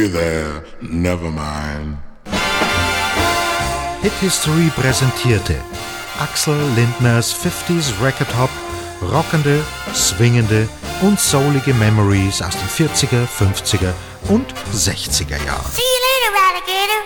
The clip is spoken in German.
there, never mind. Hit History präsentierte Axel Lindners 50s Record Hop, rockende, swingende und soulige Memories aus den 40er, 50er und 60er Jahren. See you later, alligator.